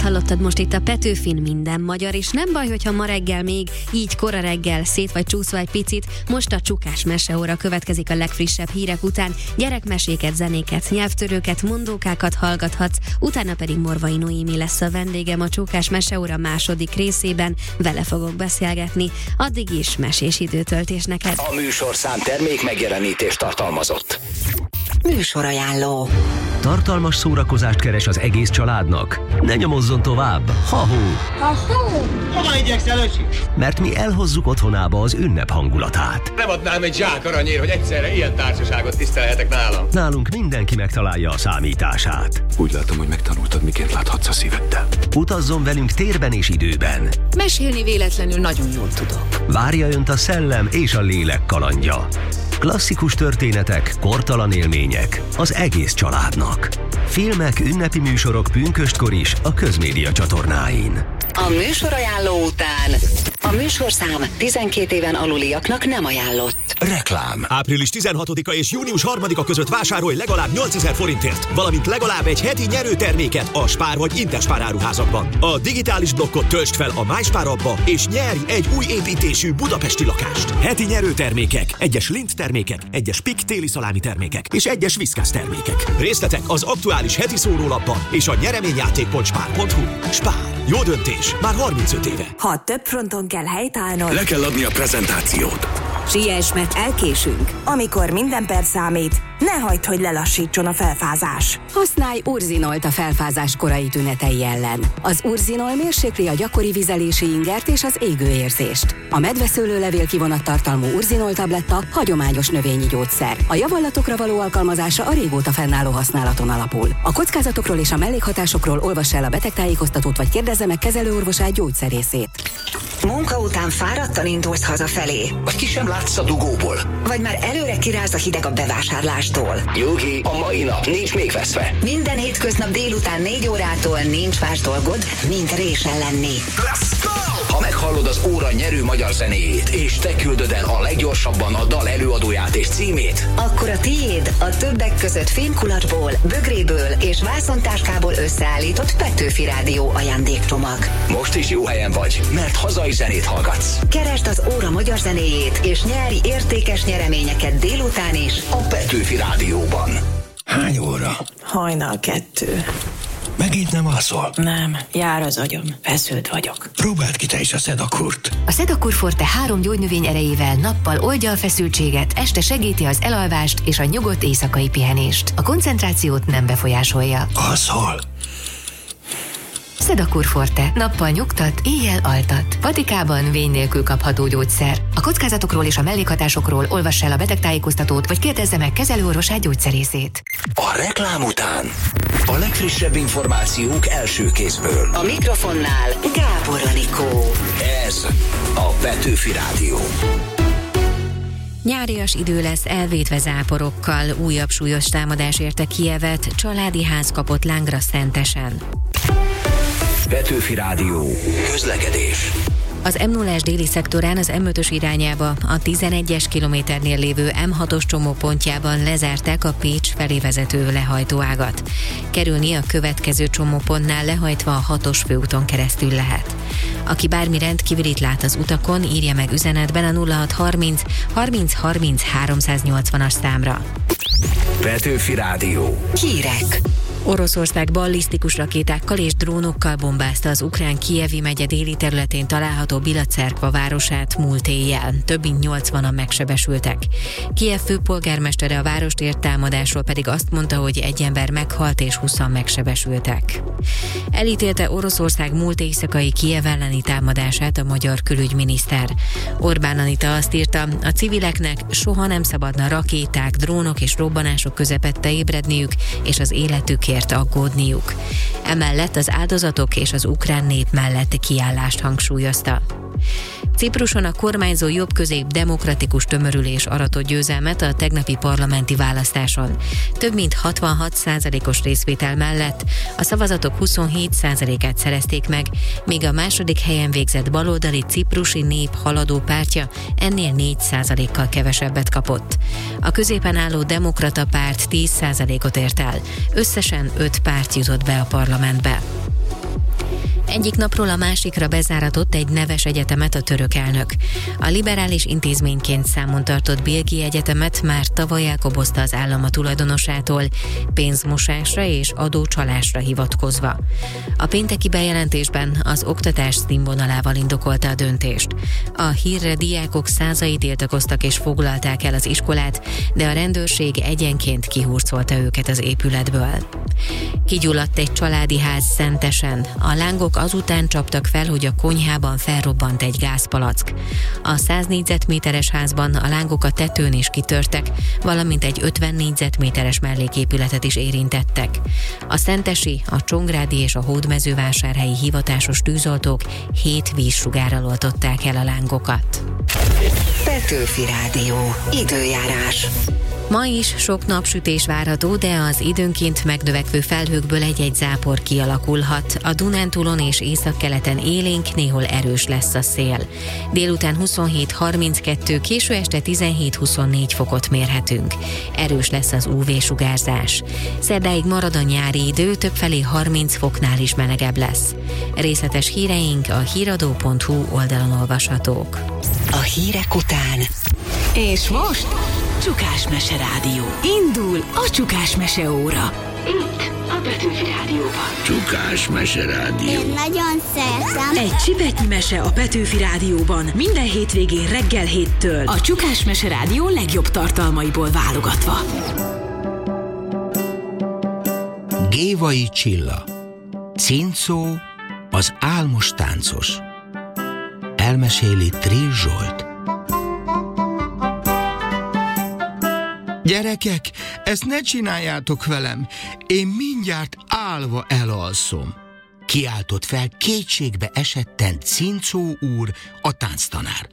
hallottad most itt a Petőfin Minden magyar, és nem baj, hogyha ma reggel még így kora reggel szét vagy csúszva egy picit. Most a Csukás meseóra következik a legfrissebb hírek után. Gyerekmeséket, zenéket, nyelvtörőket, mondókákat hallgathatsz, utána pedig Morvai Noémi lesz a vendégem a Csukás meseóra második részében. Vele fogok beszélgetni. Addig is mesés időtöltés neked. A műsorszám termék megjelenítést tartalmazott. Műsorajánló. Tartalmas szórakozást keres az egész családnak? Ne nyomozzon tovább! Ha-hó! Hova igyekszel, öcsi? Mert mi elhozzuk otthonába az ünnep hangulatát. Nem adnám egy zsák aranyért, hogy egyszerre ilyen társaságot tisztelhetek nálam. Nálunk mindenki megtalálja a számítását. Úgy látom, hogy megtanultad, miként láthatsz a szíveddel. Utazzon velünk térben és időben. Mesélni véletlenül nagyon jól tudok. Várja önt a szellem és a lélek kalandja. Klasszikus történetek, kortalan élmények az egész családnak. Filmek, ünnepi műsorok pünköstkor is a Közmédia csatornáin. A műsorajánló után a műsorszám 12 éven aluliaknak nem ajánlott. Reklám. Április 16-a és június 3-a között vásárolj legalább 8000 forintért, valamint legalább egy heti nyerőterméket a Spár vagy Interspár áruházakban. A digitális blokkot töltsd fel a MySpár appba, és nyerj egy új építésű budapesti lakást. Heti nyerőtermékek, egyes Lindt termékek, egyes PIK téli szalámi termékek és egyes Whiskas termékek. Részletek az aktuális heti szórólapban és a nyereményjáték.spár.hu. Spár. Jó döntés. Már 35 éve. Ha több fronton kell helytállnod, Le kell adni a prezentációt. siess, mert elkésünk. Amikor minden perc számít, ne hagyd, hogy lelassítson a felfázás. Használj Urzinolt a felfázás korai tünetei ellen. Az Urzinol mérsékli a gyakori vizelési ingert és az égőérzést. A medveszőlőlevél kivonattartalmú Urzinol tabletta hagyományos növényi gyógyszer. A javallatokra való alkalmazása a régóta fennálló használaton alapul. A kockázatokról és a mellékhatásokról olvass el a betegtájékoztatót, vagy kérdezze meg kezelőorvosát, gyógyszerészét. Munka után fáradtan indulsz hazafelé. Vagy ki sem látsz a dugóból. Vagy már előre kiráz a hideg a bevásárlástól. Nyugi, a mai nap nincs még veszve. Minden hétköznap délután 4 órától nincs más dolgod, mint résen lenni. Let's go! Ha meghallod az óra nyerő magyar zenéjét, és te küldöd el a leggyorsabban a dal előadóját és címét, Akkor a tiéd a többek között fémkulacsból, bögréből és vászontáskából összeállított Petőfi Rádió ajándékcsomag. most is jó helyen vagy, mert hazai zenét hallgatsz. Keresd az óra magyar zenéjét, és nyerj értékes nyereményeket délután is A Petőfi Rádióban. Hány óra? Hajnal 2. Megint nem alszol? Nem, jár az agyam. Feszült vagyok. Próbáld ki te is a Szedakurt. A Sedakur Forte 3 gyógynövény erejével nappal oldja a feszültséget, este segíti az elalvást és a nyugodt éjszakai pihenést. A koncentrációt nem befolyásolja. Alszol? Sedakur Forte. Nappal nyugtat, éjjel altat. Patikában vény nélkül kapható gyógyszer. A kockázatokról és a mellékhatásokról olvass el a betegtájékoztatót, vagy kérdezze meg kezelőorvosát, gyógyszerészét. A reklám után a legfrissebb információk első kézből. A mikrofonnál Gábor Anikó. Ez a Petőfi Rádió. Nyárias idő lesz elvétve záporokkal, újabb súlyos támadás érte Kijevet, családi ház kapott lángra Szentesen. Petőfi Rádió. Közlekedés. Az M0-es déli szektorán az M5-ös irányába a 11-es kilométernél lévő M6-os csomópontjában lezárták a Pécs felé vezető lehajtóágat. Kerülni a következő csomópontnál lehajtva a 6-os főúton keresztül lehet. Aki bármi rendkíválit lát az utakon, írja meg üzenetben a 0630 30 30 380-as számra. Petőfi Rádió. Hírek. Oroszország ballisztikus rakétákkal és drónokkal bombázta az ukrán Kijevi megye déli területén található Bilacerkva városát múlt éjjel. Több mint 80-an megsebesültek. Kijev főpolgármestere a várost ért támadásról pedig azt mondta, hogy egy ember meghalt és 20-an megsebesültek. Elítélte Oroszország múlt éjszakai Kijev elleni támadását a magyar külügyminiszter. Orbán Anita azt írta, a civileknek soha nem szabadna rakéták, drónok és robbanások közepette ébredniük, és az életükért aggódniuk. Emellett az áldozatok és az ukrán nép melletti kiállást hangsúlyozta. Cipruson a kormányzó jobbközép demokratikus tömörülés aratott győzelmet a tegnapi parlamenti választáson. Több mint 66%-os részvétel mellett a szavazatok 27%-át szerezték meg, míg a második helyen végzett baloldali Ciprusi Nép haladó pártja ennél 4%-kal kevesebbet kapott. A középen álló demokrata párt 10%-ot ért el. Összesen 5 párt jutott be a parlamentbe. Egyik napról a másikra bezáratott egy neves egyetemet a török elnök. A liberális intézményként számon tartott Bilgi Egyetemet már tavaly elkobozta az állam a tulajdonosától, pénzmosásra és adócsalásra hivatkozva. A pénteki bejelentésben az oktatás színvonalával indokolta a döntést. A hírre diákok százai tiltakoztak és foglalták el az iskolát, de a rendőrség egyenként kihurcolta őket az épületből. Kigyulladt egy családi ház Szentesen. A lángok azután csaptak fel, hogy a konyhában felrobbant egy gázpalack. A 100 négyzetméteres házban a lángok a tetőn is kitörtek, valamint egy 50 négyzetméteres melléképületet is érintettek. A szentesi, a csongrádi és a hódmezővásárhelyi hivatásos tűzoltók 7 vízsugárral oltották el a lángokat. Petőfi Rádió. Időjárás. Ma is sok napsütés várható, de az időnként megnövekvő felhőkből egy-egy zápor kialakulhat. A Dunántúlon és északkeleten élénk, néhol erős lesz a szél. Délután 27-32, késő este 17-24 fokot mérhetünk. Erős lesz az UV-sugárzás. Szerdáig marad a nyári idő, többfelé 30 foknál is melegebb lesz. Részletes híreink a híradó.hu oldalon olvashatók. A hírek után. És most Csukás Mese Rádió. Indul a Csukás Mese óra. Itt a Petőfi Rádióban. Csukás Mese Rádió. Én nagyon szeretem. Egy csipetnyi mese a Petőfi Rádióban. Minden hétvégén reggel 7-től. A Csukás Mese Rádió legjobb tartalmaiból válogatva. Gévai Csilla. Cincó, az álmos táncos. Elmeséli Trill Zsolt. Gyerekek, ezt ne csináljátok velem, én mindjárt állva elalszom. Kiáltott fel kétségbe esetten Cincó úr, a tánctanár.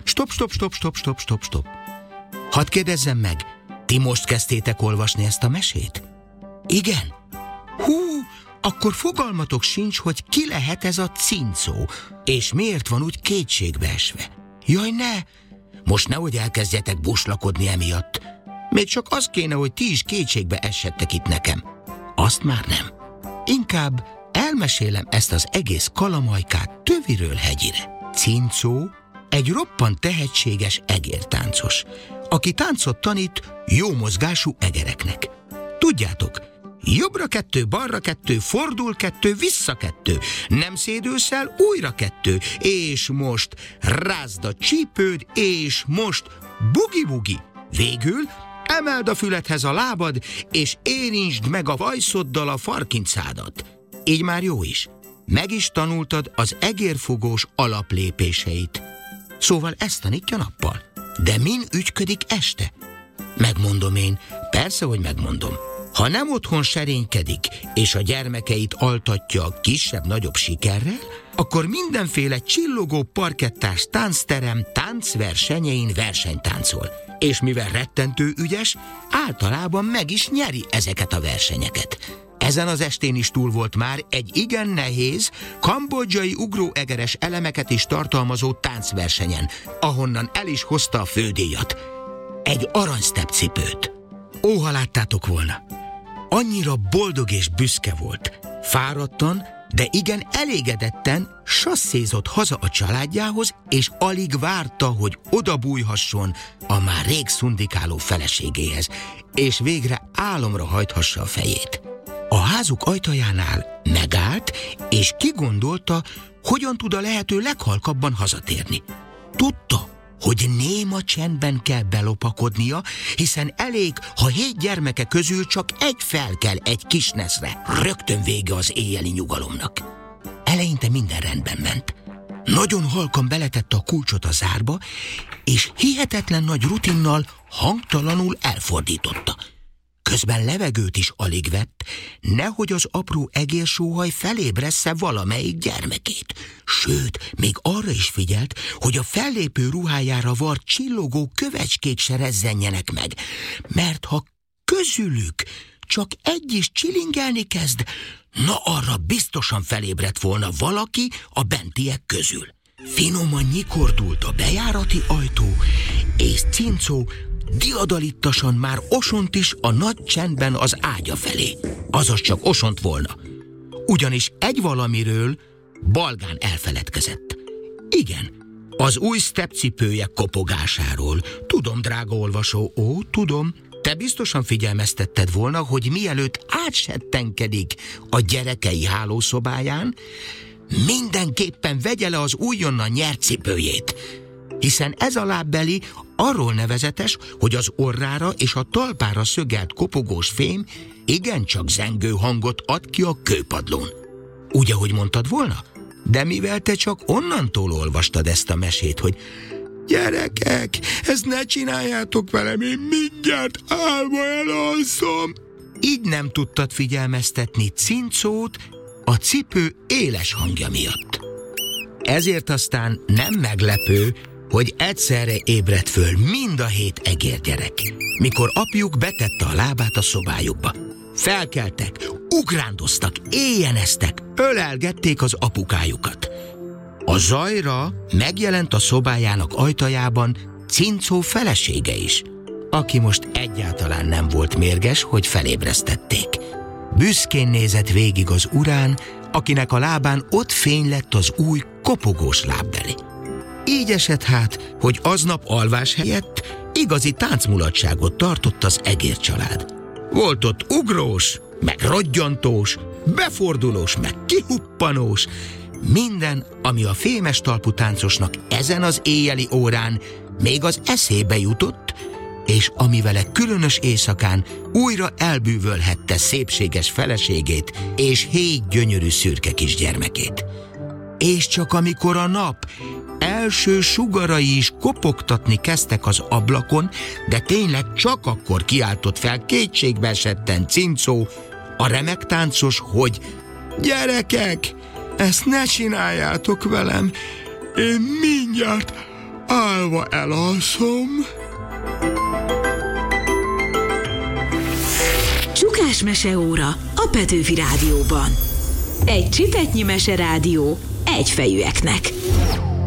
Stop. Hadd kérdezzem meg, ti most kezdtétek olvasni ezt a mesét? Igen? Hú, akkor fogalmatok sincs, hogy ki lehet ez a Cincó, és miért van úgy kétségbe esve. Jaj, ne! Most nehogy elkezdjetek buslakodni emiatt. Még csak az kéne, hogy ti is kétségbe essettek itt nekem. Azt már nem. Inkább elmesélem ezt az egész kalamajkát töviről hegyire. Cincó egy roppant tehetséges egértáncos, aki táncot tanít jó mozgású egereknek. Tudjátok, jobbra 2, balra 2, fordul 2, vissza 2, nem szédülsz el, újra 2, és most rázd a csípőd, és most bugi-bugi. Végül emeld a füledhez a lábad, és érintsd meg a vajszoddal a farkincádat. Így már jó is. Meg is tanultad az egérfogós alaplépéseit. Szóval ezt tanítja nappal. De min ügyködik este? Megmondom én, persze, hogy megmondom. Ha nem otthon serénykedik, és a gyermekeit altatja kisebb-nagyobb sikerrel, akkor mindenféle csillogó parkettás táncterem táncversenyein versenytáncol. És mivel rettentő ügyes, általában meg is nyeri ezeket a versenyeket. Ezen az estén is túl volt már egy igen nehéz, kambodzsai ugróegeres elemeket is tartalmazó táncversenyen, ahonnan el is hozta a fődíjat. Egy aranysztepcipőt. Ó, ha láttátok volna! Annyira boldog és büszke volt. Fáradtan, de igen elégedetten sasszézott haza a családjához, és alig várta, hogy odabújhasson a már rég szundikáló feleségéhez, és végre álomra hajthassa a fejét. A házuk ajtajánál megállt, és kigondolta, hogyan tud a lehető leghalkabban hazatérni. Tudta, hogy néma csendben kell belopakodnia, hiszen elég, ha 7 gyermeke közül csak egy felkel egy kis neszre. Rögtön vége az éjjeli nyugalomnak. Eleinte minden rendben ment. Nagyon halkan beletette a kulcsot a zárba, és hihetetlen nagy rutinnal hangtalanul elfordította. Közben levegőt is alig vett, nehogy az apró egérsóhaj felébressze valamelyik gyermekét. Sőt, még arra is figyelt, hogy a fellépő ruhájára vart csillogó kövecskék se rezzenjenek meg, mert ha közülük csak egy is csilingelni kezd, na arra biztosan felébredt volna valaki a bentiek közül. Finoman nyikordult a bejárati ajtó, és Cincó diadalittasan már osont is a nagy csendben az ágya felé. Azaz csak osont volna. Ugyanis egy valamiről, Balgán elfeledkezett. Igen, az új szteppcipője kopogásáról. Tudom, drága olvasó, tudom. Te biztosan figyelmeztetted volna, hogy mielőtt átsettenkedik a gyerekei hálószobáján, mindenképpen vegye le az újonnan nyert cipőjét. Hiszen ez a lábbeli arról nevezetes, hogy az orrára és a talpára szögelt kopogós fém igencsak zengő hangot ad ki a kőpadlón. Úgy, ahogy mondtad volna? De mivel te csak onnantól olvastad ezt a mesét, hogy gyerekek, ezt ne csináljátok velem, én mindjárt álva elalszom. Így nem tudtad figyelmeztetni Cincót a cipő éles hangja miatt. Ezért aztán nem meglepő, hogy egyszerre ébredt föl mind a 7 egérgyerek, mikor apjuk betette a lábát a szobájukba. Felkeltek, ugrándoztak, éjjeneztek, ölelgették az apukájukat. A zajra megjelent a szobájának ajtajában Cincó felesége is, aki most egyáltalán nem volt mérges, hogy felébresztették. Büszkén nézett végig az urán, akinek a lábán ott fény lett az új kopogós lábbeli. Így esett hát, hogy aznap alvás helyett igazi táncmulatságot tartott az egércsalád. Volt ott ugrós, meg rodgyantós, befordulós, meg kihuppanós, minden, ami a fémes talpú táncosnak ezen az éjjeli órán még az eszébe jutott, és ami vele különös éjszakán újra elbűvölhette szépséges feleségét és 7 gyönyörű szürke kisgyermekét. És csak amikor a nap első sugarai is kopogtatni kezdtek az ablakon, de tényleg csak akkor kiáltott fel kétségbe esetten Cincó, a remek táncos, hogy gyerekek, ezt ne csináljátok velem, én mindjárt álva elalszom. Csukás meseóra a Petőfi Rádióban. Egy csipetnyi meserádió egyfejűeknek.